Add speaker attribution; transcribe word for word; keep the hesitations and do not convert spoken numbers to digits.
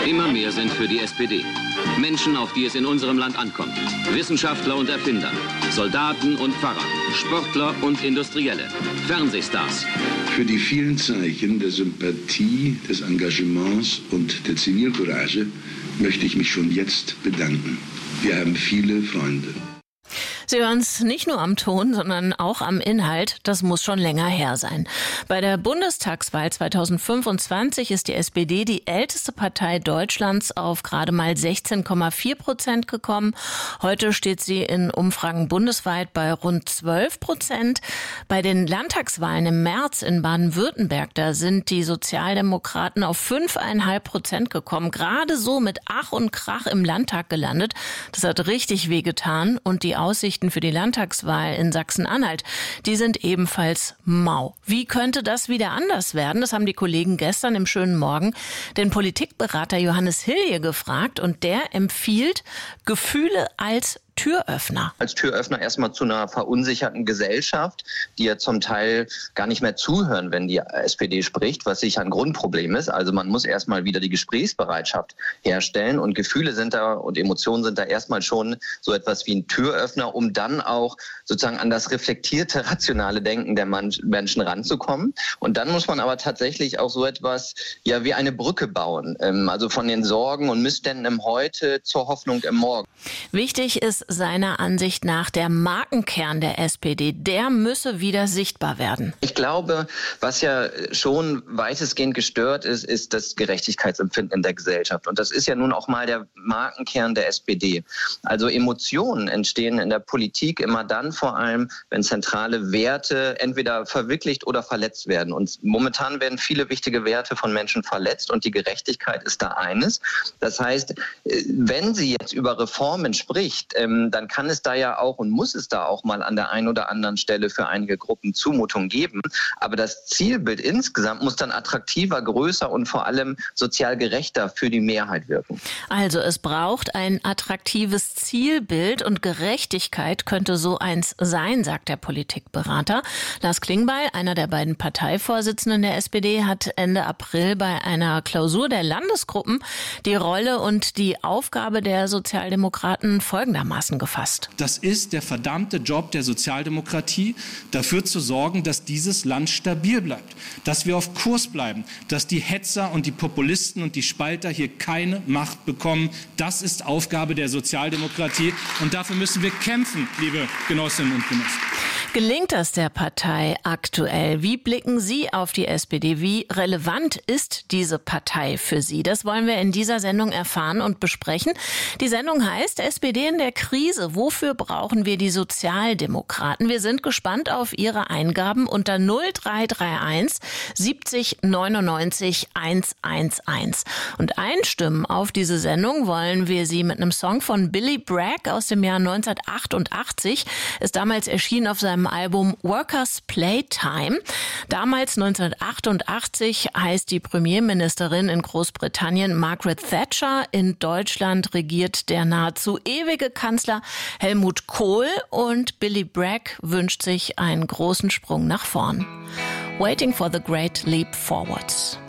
Speaker 1: Immer mehr sind für die S P D. Menschen, auf die es in unserem Land ankommt. Wissenschaftler und Erfinder, Soldaten und Pfarrer, Sportler und Industrielle, Fernsehstars.
Speaker 2: Für die vielen Zeichen der Sympathie, des Engagements und der Zivilcourage möchte ich mich schon jetzt bedanken. Wir haben viele Freunde.
Speaker 3: Sie hören es nicht nur am Ton, sondern auch am Inhalt. Das muss schon länger her sein. Bei der Bundestagswahl zweitausendfünfundzwanzig ist die S P D die älteste Partei Deutschlands auf gerade mal sechzehn Komma vier Prozent gekommen. Heute steht sie in Umfragen bundesweit bei rund zwölf Prozent. Bei den Landtagswahlen im März in Baden-Württemberg, da sind die Sozialdemokraten auf fünf Komma fünf Prozent gekommen. Gerade so mit Ach und Krach im Landtag gelandet. Das hat richtig wehgetan und die Aussicht für die Landtagswahl in Sachsen-Anhalt, die sind ebenfalls mau. Wie könnte das wieder anders werden? Das haben die Kollegen gestern im Schönen Morgen den Politikberater Johannes Hilje gefragt und der empfiehlt Gefühle als Türöffner.
Speaker 4: Als Türöffner erstmal zu einer verunsicherten Gesellschaft, die ja zum Teil gar nicht mehr zuhören, wenn die S P D spricht, was sicher ein Grundproblem ist. Also man muss erstmal wieder die Gesprächsbereitschaft herstellen und Gefühle sind da und Emotionen sind da erstmal schon so etwas wie ein Türöffner, um dann auch sozusagen an das reflektierte, rationale Denken der Menschen ranzukommen. Und dann muss man aber tatsächlich auch so etwas, ja, wie eine Brücke bauen. Also von den Sorgen und Missständen im Heute zur Hoffnung im Morgen.
Speaker 3: Wichtig ist seiner Ansicht nach der Markenkern der S P D. Der müsse wieder sichtbar werden.
Speaker 4: Ich glaube, was ja schon weitestgehend gestört ist, ist das Gerechtigkeitsempfinden in der Gesellschaft. Und das ist ja nun auch mal der Markenkern der S P D. Also Emotionen entstehen in der Politik immer dann vor allem, wenn zentrale Werte entweder verwirklicht oder verletzt werden. Und momentan werden viele wichtige Werte von Menschen verletzt und die Gerechtigkeit ist da eines. Das heißt, wenn sie jetzt über Reformen spricht, dann kann es da ja auch und muss es da auch mal an der einen oder anderen Stelle für einige Gruppen Zumutung geben. Aber das Zielbild insgesamt muss dann attraktiver, größer und vor allem sozial gerechter für die Mehrheit wirken.
Speaker 3: Also es braucht ein attraktives Zielbild und Gerechtigkeit könnte so eins sein, sagt der Politikberater. Lars Klingbeil, einer der beiden Parteivorsitzenden der S P D, hat Ende April bei einer Klausur der Landesgruppen die Rolle und die Aufgabe der Sozialdemokraten folgendermaßen gefasst.
Speaker 5: Das ist der verdammte Job der Sozialdemokratie, dafür zu sorgen, dass dieses Land stabil bleibt, dass wir auf Kurs bleiben, dass die Hetzer und die Populisten und die Spalter hier keine Macht bekommen. Das ist Aufgabe der Sozialdemokratie und dafür müssen wir kämpfen, liebe Genossinnen und Genossen.
Speaker 3: Gelingt das der Partei aktuell? Wie blicken Sie auf die S P D? Wie relevant ist diese Partei für Sie? Das wollen wir in dieser Sendung erfahren und besprechen. Die Sendung heißt S P D in der Krise. Wofür brauchen wir die Sozialdemokraten? Wir sind gespannt auf Ihre Eingaben unter null drei drei eins siebzig neunundneunzig hundertzehn. Und einstimmen auf diese Sendung wollen wir Sie mit einem Song von Billy Bragg aus dem Jahr neunzehnhundertachtundachtzig. Ist damals erschienen auf seinem Album Workers Playtime. Damals neunzehnhundertachtundachtzig heißt die Premierministerin in Großbritannien Margaret Thatcher. In Deutschland regiert der nahezu ewige Kanzler Helmut Kohl und Billy Bragg wünscht sich einen großen Sprung nach vorn. Waiting for the Great Leap Forward.